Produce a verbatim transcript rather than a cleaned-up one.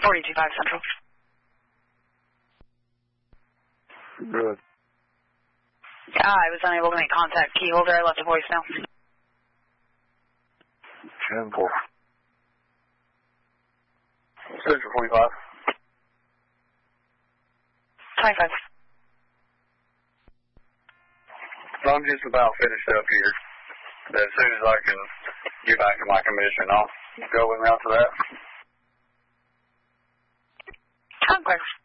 forty-two five Central. Good. Ah, I was unable to make contact. Key holder, I left a voicemail. ten four. Central twenty-five. twenty-five. I'm just about finished up here. As soon as I can get back to my commission, I'll go with me after that. Conquest.